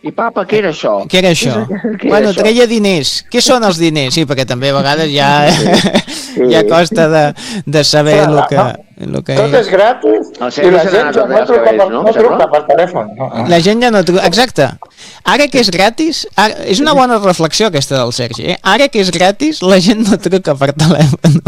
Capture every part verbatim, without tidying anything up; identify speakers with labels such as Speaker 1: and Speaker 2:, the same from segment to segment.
Speaker 1: I papa, què era això?
Speaker 2: Què era això?
Speaker 1: Què
Speaker 2: Bueno,
Speaker 1: això?
Speaker 2: treia diners. Què són els diners? Sí, perquè també a vegades ja,
Speaker 1: Sí.
Speaker 2: ja costa de, de saber el que, el que
Speaker 3: Tot és gratis
Speaker 1: El
Speaker 3: i
Speaker 1: Sergi
Speaker 3: la
Speaker 1: se
Speaker 3: gent
Speaker 1: n'ha
Speaker 3: ja
Speaker 1: anat
Speaker 3: no
Speaker 1: als
Speaker 3: truca,
Speaker 1: cabells,
Speaker 3: per,
Speaker 1: no?
Speaker 3: no
Speaker 1: Em sembla?
Speaker 3: truca per telèfon. No?
Speaker 2: La gent ja no truca... Exacte. Ara que és gratis... Ara, és una bona reflexió aquesta del Sergi, eh? Ara que és gratis, la gent no truca per telèfon.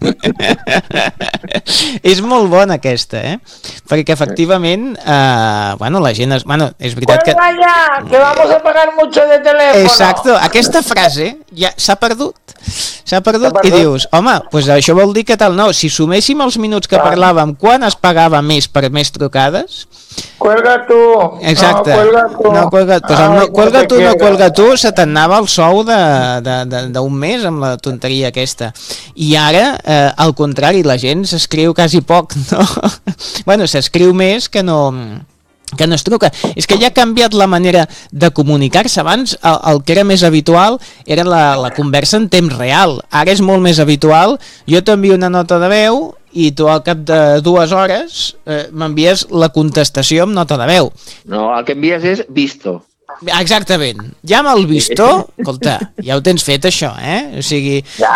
Speaker 2: És molt bona aquesta, eh? Perquè efectivament, eh, bueno, la gent... Es, bueno, és veritat que...
Speaker 3: Pues vaya, que vamos a pagar mucho de teléfono.
Speaker 2: Exacto, aquesta frase ja s'ha perdut. S'ha perdut,
Speaker 3: perdut
Speaker 2: i dius, home, pues això vol dir que tal, no, si suméssim els minuts que
Speaker 3: Ah.
Speaker 2: parlàvem, quan es pagava més per més trucades?
Speaker 3: Cuelga tu.
Speaker 2: Exacte.
Speaker 3: No, cuelga tu.
Speaker 2: No, cuelga, pues el
Speaker 3: Ai,
Speaker 2: no, cuelga
Speaker 3: te
Speaker 2: tu, no
Speaker 3: quiero.
Speaker 2: cuelga tu, se t'anava el sou de- de- de- d'un mes amb la tonteria aquesta. I ara, eh, al contrari, la gent s'escriu quasi poc, no? Bueno, s'escriu més que no... que no es truca. És que ja ha canviat la manera de comunicar-se. Abans el, el que era més habitual era la, la conversa en temps real. Ara és molt més habitual. Jo t'envio una nota de veu i tu al cap de dues hores eh, m'envies la contestació amb nota de veu.
Speaker 1: No, el que envies és visto.
Speaker 2: Exactament. Ja amb el visto, escolta, ja ho tens fet això, eh? O sigui,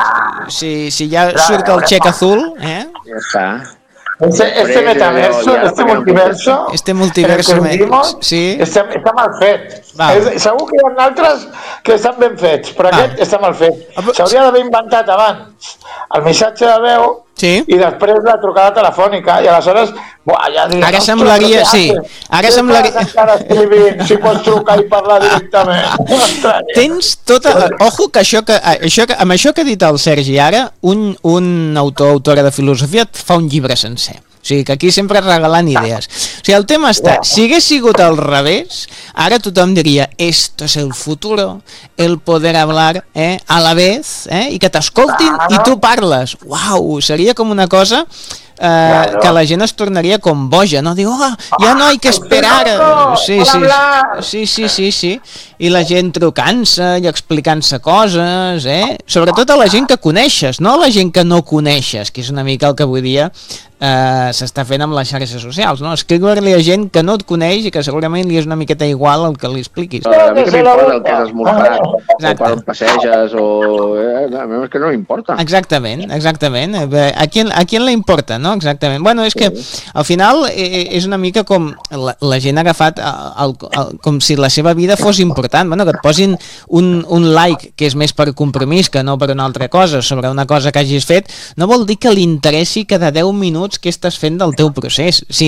Speaker 2: si, si ja surt el xec azul, eh?
Speaker 1: Ja està.
Speaker 3: Este, este metaverso, este multiverso,
Speaker 2: Este multiverso,
Speaker 3: en el que vivimos,
Speaker 2: sí.
Speaker 3: està, està mal fet.
Speaker 2: Val.
Speaker 3: És, segur que hi ha altres que estan ben fets, però
Speaker 2: Val.
Speaker 3: aquest està mal fet.
Speaker 2: Ah, però-
Speaker 3: S'hauria d'haver inventat abans el missatge de veu
Speaker 2: Sí.
Speaker 3: i després la trucada telefònica, i aleshores, buah, ja diria...
Speaker 2: Ara
Speaker 3: "Ostres,
Speaker 2: semblaria-
Speaker 3: què
Speaker 2: sí,
Speaker 3: haces?
Speaker 2: ara
Speaker 3: Què
Speaker 2: semblaria-
Speaker 3: fas encara escrivint, si pots trucar i parlar directament. Ostres,
Speaker 2: Tens tota... Ojo que això que, això que amb això que ha dit el Sergi ara, un, un autor autora de filosofia et fa un llibre sencer. O sigui, que aquí sempre regalant idees. O sigui, el tema està, si hagués sigut al revés, ara tothom diria, esto es el futuro, el poder hablar eh, a la vez, eh, i que t'escoltin i tu parles. Uau, seria com una cosa... Eh,
Speaker 3: Claro.
Speaker 2: que la gent es tornaria com boja, no? Diu, oh, ja no hay que esperar.
Speaker 3: loco,
Speaker 2: Sí,
Speaker 3: hola,
Speaker 2: sí,
Speaker 3: Blas.
Speaker 2: sí, sí, sí, sí. I la gent trucant-se i explicant-se coses, eh? Sobretot a la gent que coneixes, no a la gent que no coneixes, que és una mica el que avui dia eh, s'està fent amb les xarxes socials, no? Escriure-li a gent que no et coneix i que segurament li és una miqueta igual el que li expliquis.
Speaker 1: A mi que m'importa el que has esmorzat, o
Speaker 2: Exacte.
Speaker 1: per on passeges, o... Eh, a mi és que no m'importa.
Speaker 2: Exactament, exactament. Eh, bé, A qui, a qui le importa, no? Exactament. Bueno, és que al final eh, és una mica com la, la gent ha agafat el, el, el, com si la seva vida fos important. Bueno, que et posin un, un like que és més per compromís que no per una altra cosa sobre una cosa que hagis fet, no vol dir que li interessi cada deu minuts què estàs fent del teu procés. Sí,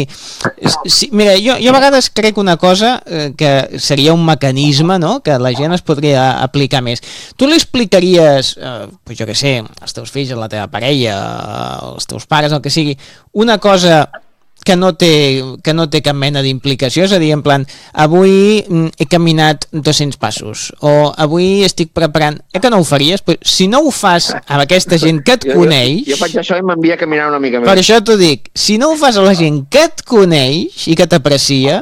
Speaker 2: sí, mira, jo, jo a vegades crec una cosa eh, que seria un mecanisme, no?, que la gent es podria aplicar més. Tu li explicaries, eh, pues jo què sé, als teus fills, a la teva parella, als teus pares, el que sigui, una cosa que no té, que no té cap mena d'implicació, és a dir, en plan, avui mm, he caminat dos-cents passos, o avui estic preparant... Eh que no ho faries? Pues, si no ho fas amb aquesta gent que et
Speaker 1: Jo, jo,
Speaker 2: coneix...
Speaker 1: jo faig això i m'envia a caminar una mica més.
Speaker 2: Per això t'ho dic, si no ho fas a la gent que et coneix i que t'aprecia,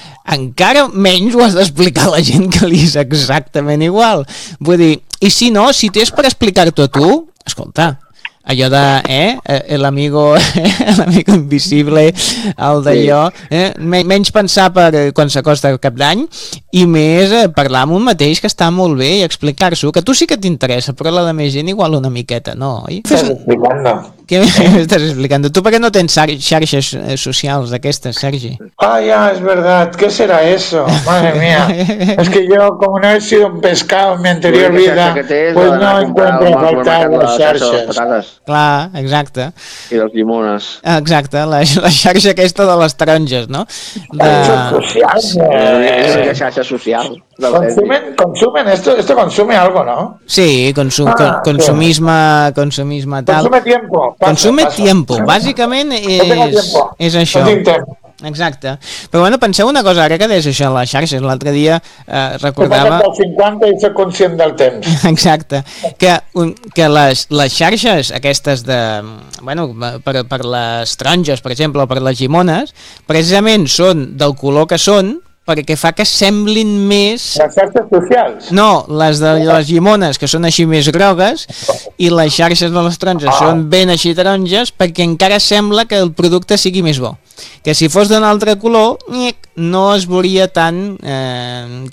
Speaker 2: encara menys ho has d'explicar a la gent que li és exactament igual. Vull dir, i si no, si tens per explicar-t'ho a tu, escolta, allò de, eh, l'amigo l'amigo invisible, el d'allò, eh, menys pensar per quan s'acosta el cap d'any i més eh, parlar amb un mateix, que està molt bé, i explicar-s'ho, que a tu sí que t'interessa, però la de més gent igual una miqueta, no? Oi?
Speaker 3: Estàs explicant-no.
Speaker 2: Què m'estàs explicant? Tu per què no tens xar- xarxes eh, socials d'aquestes, Sergi?
Speaker 3: Ah, ya, es verdad. ¿Qué será eso? Madre mía. Es que yo, como no he sido un pescado en mi anterior
Speaker 1: L'única
Speaker 3: vida,
Speaker 1: xarxa que té és
Speaker 3: pues
Speaker 1: la
Speaker 3: no
Speaker 1: d'anar a comprar
Speaker 3: encuentro
Speaker 1: al
Speaker 3: a faltar
Speaker 1: supermercat
Speaker 3: las
Speaker 1: la xarxa de les
Speaker 3: xarxes.
Speaker 1: patates
Speaker 2: Clar, exacte.
Speaker 1: i les llimones.
Speaker 2: Exacte, la, la xarxa aquesta de les taronges, no? De...
Speaker 3: Eso es social.
Speaker 1: És
Speaker 3: eh.
Speaker 1: l'única xarxa social del Sergi.
Speaker 3: Consumen, consumen esto, esto consume algo, ¿no?
Speaker 2: Sí, consum,
Speaker 3: Ah,
Speaker 2: con, consumisme, consumisme tal.
Speaker 3: Consume tiempo. Pasa,
Speaker 2: Consume
Speaker 3: pasa.
Speaker 2: tiempo, bàsicament
Speaker 3: No tengo
Speaker 2: és,
Speaker 3: tiempo.
Speaker 2: és això.
Speaker 3: No tinc temps.
Speaker 2: Exacte. Però bueno, penseu una cosa, ara que deies això a les xarxes, l'altre dia eh,
Speaker 3: He
Speaker 2: recordava...
Speaker 3: passat dels cinquanta i soc conscient del temps.
Speaker 2: Exacte, que, un, que les, les xarxes aquestes de, bueno, per, per les taronges, per exemple, o per les llimones, precisament són del color que són, perquè fa que semblin més...
Speaker 3: Les xarxes socials.
Speaker 2: No, les de les llimones, que són així més grogues, i les xarxes de les taronges
Speaker 3: Ah.
Speaker 2: són ben així taronges, perquè encara sembla que el producte sigui més bo. Que si fos d'un altre color, nyec, no es veuria tan, eh,